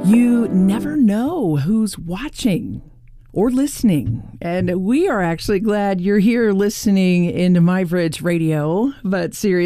You never know who's watching or listening. And we are actually glad you're here listening into My Bridge Radio. But seriously,